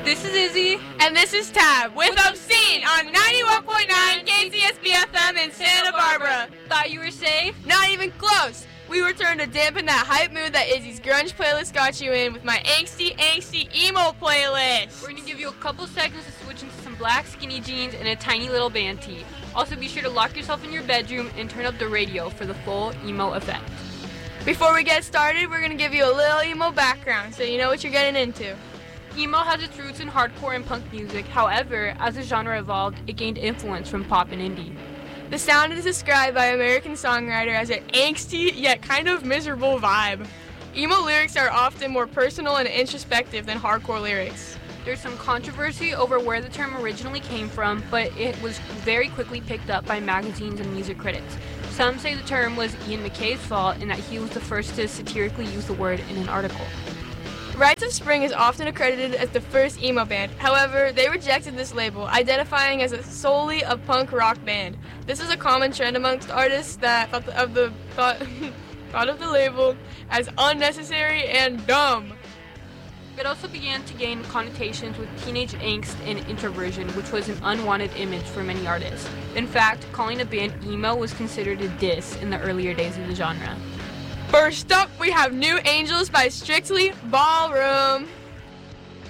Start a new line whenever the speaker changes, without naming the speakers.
This is Izzy.
And this is Tab with Obscene on 91.9 KCSB FM in Santa Barbara.
Thought you were safe?
Not even close. We returned to dampen that hype mood that Izzy's grunge playlist got you in with my angsty emo playlist.
We're going to give you a couple seconds to switch into some black skinny jeans and a tiny little band tee. Also be sure to lock yourself in your bedroom and turn up the radio for the full emo effect.
Before we get started, we're going to give you a little emo background so you know what you're getting into.
Emo has its roots in hardcore and punk music. However, as the genre evolved, it gained influence from pop and indie.
The sound is described by American songwriter as an angsty yet kind of miserable vibe. Emo lyrics are often more personal and introspective than hardcore lyrics.
There's some controversy over where the term originally came from, but it was very quickly picked up by magazines and music critics. Some say the term was Ian MacKaye's fault and that he was the first to satirically use the word in an article.
Rites of Spring is often accredited as the first emo band. However, they rejected this label, identifying as solely a punk rock band. This is a common trend amongst artists that thought of the label as unnecessary and dumb.
It also began to gain connotations with teenage angst and introversion, which was an unwanted image for many artists. In fact, calling a band emo was considered a diss in the earlier days of the genre.
First up, we have New Angels by Strictly Ballroom.